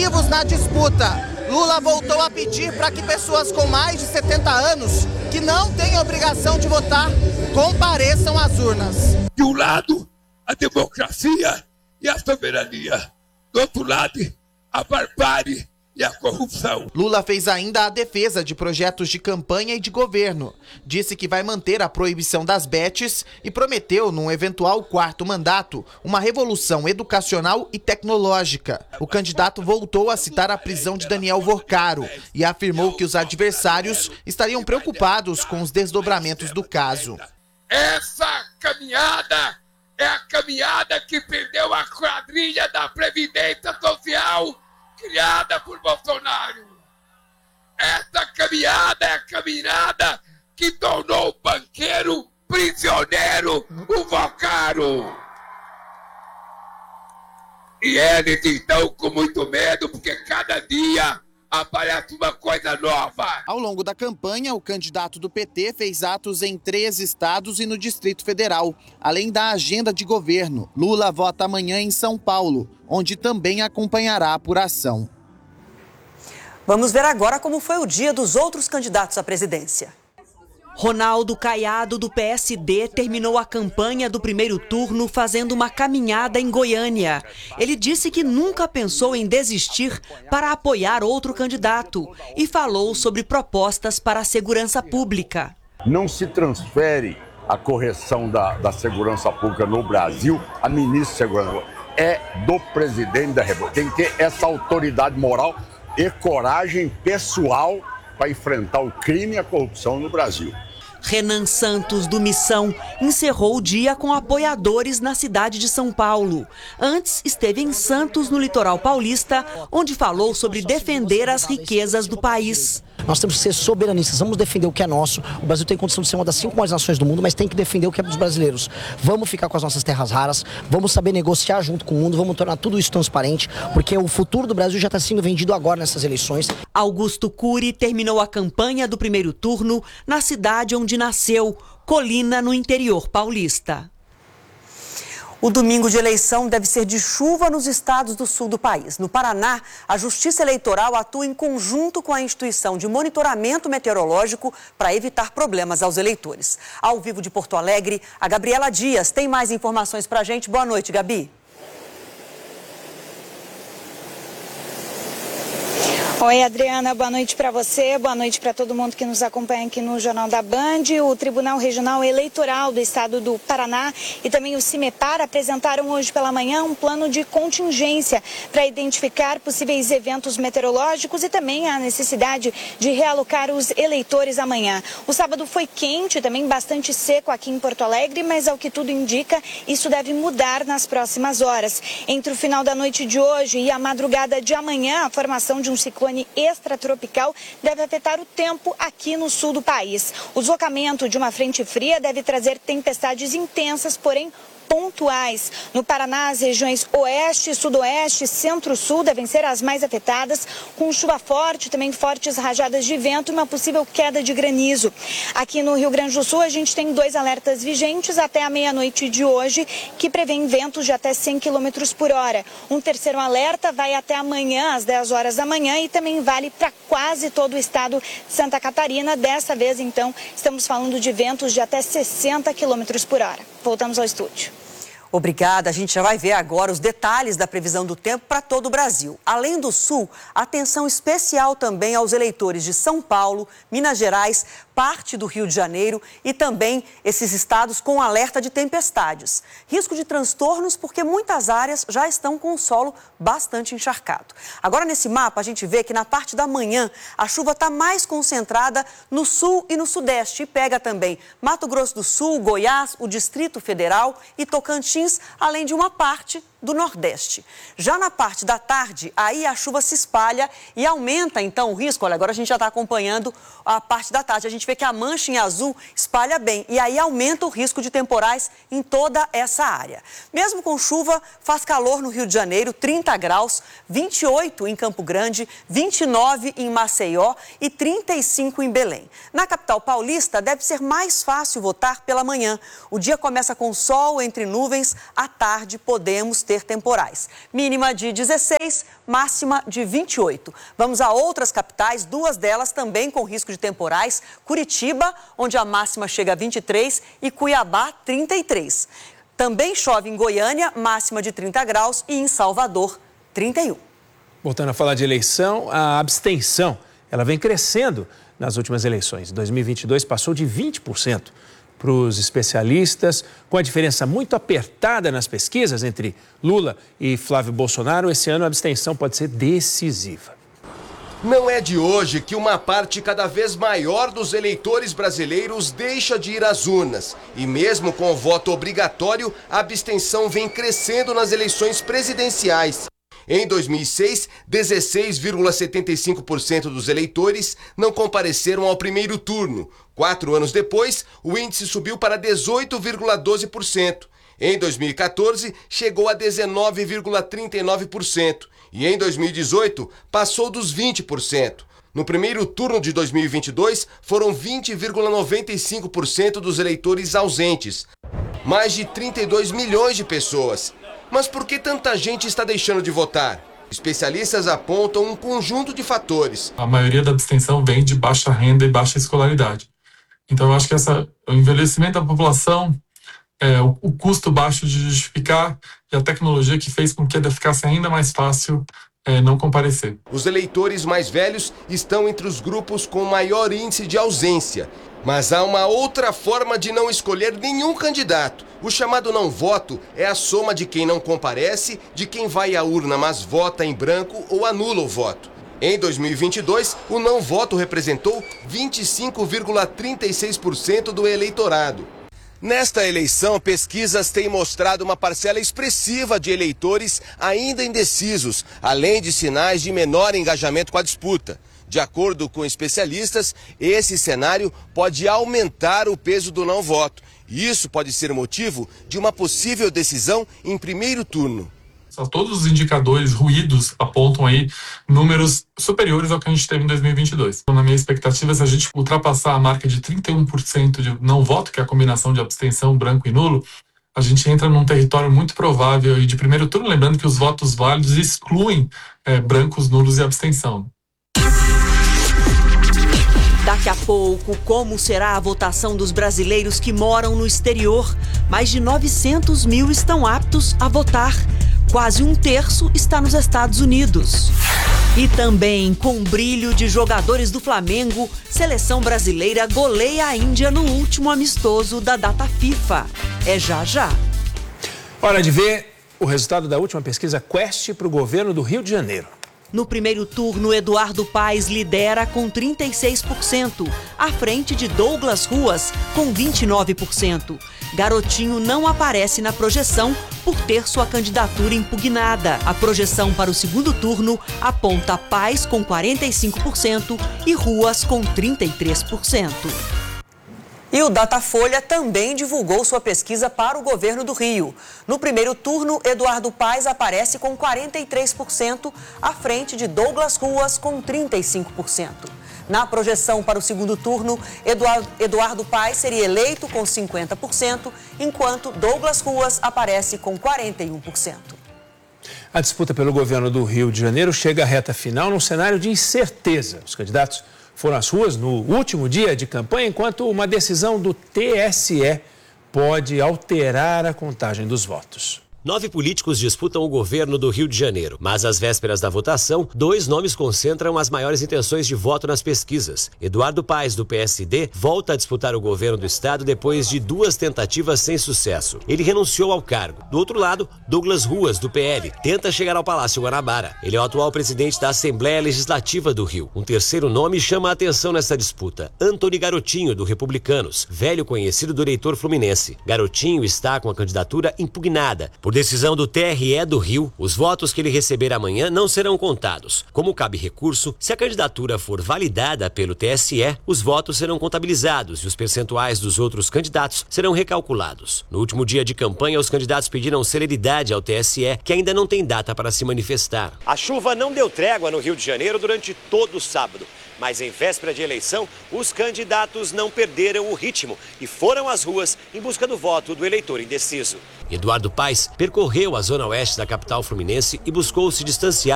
vivos na disputa. Lula voltou a pedir para que pessoas com mais de 70 anos, que não têm obrigação de votar, compareçam às urnas. De um lado, a democracia e a soberania. Do outro lado, a barbárie e a corrupção. Lula fez ainda a defesa de projetos de campanha e de governo. Disse que vai manter a proibição das bets e prometeu, num eventual quarto mandato, uma revolução educacional e tecnológica. O candidato voltou a citar a prisão de Daniel Vorcaro e afirmou que os adversários estariam preocupados com os desdobramentos do caso. Essa caminhada é a caminhada que perdeu a quadrilha da Previdência Social criada por Bolsonaro. Essa caminhada é a caminhada que tornou o banqueiro prisioneiro, o Vorcaro. E eles estão com muito medo, porque cada dia aparece uma coisa nova. Ao longo da campanha, o candidato do PT fez atos em 3 estados e no Distrito Federal. Além da agenda de governo, Lula vota amanhã em São Paulo, onde também acompanhará a apuração. Vamos ver agora como foi o dia dos outros candidatos à presidência. Ronaldo Caiado, do PSD, terminou a campanha do primeiro turno fazendo uma caminhada em Goiânia. Ele disse que nunca pensou em desistir para apoiar outro candidato e falou sobre propostas para a segurança pública. Não se transfere a correção da segurança pública no Brasil a ministro da Segurança. É do presidente da República. Tem que ter essa autoridade moral e coragem pessoal para enfrentar o crime e a corrupção no Brasil. Renan Santos, do Missão, encerrou o dia com apoiadores na cidade de São Paulo. Antes, esteve em Santos, no litoral paulista, onde falou sobre defender as riquezas do país. Nós temos que ser soberanistas, vamos defender o que é nosso. O Brasil tem condição de ser uma das 5 maiores nações do mundo, mas tem que defender o que é dos brasileiros. Vamos ficar com as nossas terras raras, vamos saber negociar junto com o mundo, vamos tornar tudo isso transparente, porque o futuro do Brasil já está sendo vendido agora nessas eleições. Augusto Cury terminou a campanha do primeiro turno na cidade onde nasceu, Colina, no interior paulista. O domingo de eleição deve ser de chuva nos estados do sul do país. No Paraná, a Justiça Eleitoral atua em conjunto com a instituição de monitoramento meteorológico para evitar problemas aos eleitores. Ao vivo de Porto Alegre, a Gabriela Dias tem mais informações para a gente. Boa noite, Gabi. Oi, Adriana, boa noite para você, boa noite para todo mundo que nos acompanha aqui no Jornal da Band. O Tribunal Regional Eleitoral do Estado do Paraná e também o CIMEPAR apresentaram hoje pela manhã um plano de contingência para identificar possíveis eventos meteorológicos e também a necessidade de realocar os eleitores amanhã. O sábado foi quente, também bastante seco aqui em Porto Alegre, mas ao que tudo indica, isso deve mudar nas próximas horas. Entre o final da noite de hoje e a madrugada de amanhã, a formação de um ciclone extratropical deve afetar o tempo aqui no sul do país. O deslocamento de uma frente fria deve trazer tempestades intensas, porém pontuais. No Paraná, as regiões oeste, sudoeste e centro-sul devem ser as mais afetadas, com chuva forte, também fortes rajadas de vento e uma possível queda de granizo. Aqui no Rio Grande do Sul, a gente tem 2 alertas vigentes até a meia-noite de hoje, que prevêem ventos de até 100 km por hora. Um terceiro alerta vai até amanhã, às 10 horas da manhã, e também vale para quase todo o estado de Santa Catarina. Dessa vez, então, estamos falando de ventos de até 60 km por hora. Voltamos ao estúdio. Obrigada. A gente já vai ver agora os detalhes da previsão do tempo para todo o Brasil. Além do Sul, atenção especial também aos eleitores de São Paulo, Minas Gerais, parte do Rio de Janeiro e também esses estados com alerta de tempestades. Risco de transtornos porque muitas áreas já estão com o solo bastante encharcado. Agora, nesse mapa, a gente vê que na parte da manhã a chuva está mais concentrada no sul e no sudeste e pega também Mato Grosso do Sul, Goiás, o Distrito Federal e Tocantins, além de uma parte do Nordeste. Já na parte da tarde, aí a chuva se espalha e aumenta então o risco. Olha, agora a gente já está acompanhando a parte da tarde. A gente vê que a mancha em azul espalha bem e aí aumenta o risco de temporais em toda essa área. Mesmo com chuva, faz calor no Rio de Janeiro, 30 graus, 28 em Campo Grande, 29 em Maceió e 35 em Belém. Na capital paulista, deve ser mais fácil votar pela manhã. O dia começa com sol entre nuvens, à tarde podemos ter temporais. Mínima de 16, máxima de 28. Vamos a outras capitais, 2 delas também com risco de temporais. Curitiba, onde a máxima chega a 23, e Cuiabá, 33. Também chove em Goiânia, máxima de 30 graus, e em Salvador, 31. Voltando a falar de eleição, a abstenção, ela vem crescendo nas últimas eleições. Em 2022 passou de 20% para os especialistas, com a diferença muito apertada nas pesquisas entre Lula e Flávio Bolsonaro. Esse ano a abstenção pode ser decisiva. Não é de hoje que uma parte cada vez maior dos eleitores brasileiros deixa de ir às urnas. E mesmo com o voto obrigatório, a abstenção vem crescendo nas eleições presidenciais. Em 2006, 16,75% dos eleitores não compareceram ao primeiro turno. 4 anos depois, o índice subiu para 18,12%. Em 2014, chegou a 19,39%. E em 2018, passou dos 20%. No primeiro turno de 2022, foram 20,95% dos eleitores ausentes. Mais de 32 milhões de pessoas. Mas por que tanta gente está deixando de votar? Especialistas apontam um conjunto de fatores. A maioria da abstenção vem de baixa renda e baixa escolaridade. Então eu acho que o envelhecimento da população, o custo baixo de justificar e a tecnologia que fez com que ficasse ainda mais fácil não comparecer. Os eleitores mais velhos estão entre os grupos com maior índice de ausência. Mas há uma outra forma de não escolher nenhum candidato. O chamado não voto é a soma de quem não comparece, de quem vai à urna mas vota em branco ou anula o voto. Em 2022, o não voto representou 25,36% do eleitorado. Nesta eleição, pesquisas têm mostrado uma parcela expressiva de eleitores ainda indecisos, além de sinais de menor engajamento com a disputa. De acordo com especialistas, esse cenário pode aumentar o peso do não voto. E isso pode ser motivo de uma possível decisão em primeiro turno. Todos os indicadores ruídos apontam aí números superiores ao que a gente teve em 2022. Na minha expectativa, se a gente ultrapassar a marca de 31% de não voto, que é a combinação de abstenção, branco e nulo, a gente entra num território muito provável e de primeiro turno, lembrando que os votos válidos excluem brancos, nulos e abstenção. Daqui a pouco, como será a votação dos brasileiros que moram no exterior? Mais de 900 mil estão aptos a votar. Quase um terço está nos Estados Unidos. E também, com brilho de jogadores do Flamengo, seleção brasileira goleia a Índia no último amistoso da data FIFA. É já já. Hora de ver o resultado da última pesquisa Quest para o governo do Rio de Janeiro. No primeiro turno, Eduardo Paes lidera com 36%, à frente de Douglas Ruas, com 29%. Garotinho não aparece na projeção por ter sua candidatura impugnada. A projeção para o segundo turno aponta Paes com 45% e Ruas com 33%. E o Datafolha também divulgou sua pesquisa para o governo do Rio. No primeiro turno, Eduardo Paes aparece com 43%, à frente de Douglas Ruas com 35%. Na projeção para o segundo turno, Eduardo Paes seria eleito com 50%, enquanto Douglas Ruas aparece com 41%. A disputa pelo governo do Rio de Janeiro chega à reta final num cenário de incerteza. Os candidatos foram às ruas no último dia de campanha, enquanto uma decisão do TSE pode alterar a contagem dos votos. 9 políticos disputam o governo do Rio de Janeiro, mas às vésperas da votação, 2 nomes concentram as maiores intenções de voto nas pesquisas. Eduardo Paes, do PSD, volta a disputar o governo do estado depois de 2 tentativas sem sucesso. Ele renunciou ao cargo. Do outro lado, Douglas Ruas, do PL, tenta chegar ao Palácio Guanabara. Ele é o atual presidente da Assembleia Legislativa do Rio. Um terceiro nome chama a atenção nessa disputa: Antony Garotinho, do Republicanos, velho conhecido do eleitor fluminense. Garotinho está com a candidatura impugnada. Por decisão do TRE do Rio, os votos que ele receber amanhã não serão contados. Como cabe recurso, se a candidatura for validada pelo TSE, os votos serão contabilizados e os percentuais dos outros candidatos serão recalculados. No último dia de campanha, os candidatos pediram celeridade ao TSE, que ainda não tem data para se manifestar. A chuva não deu trégua no Rio de Janeiro durante todo o sábado. Mas em véspera de eleição, os candidatos não perderam o ritmo e foram às ruas em busca do voto do eleitor indeciso. Eduardo Paes percorreu a zona oeste da capital fluminense e buscou se distanciar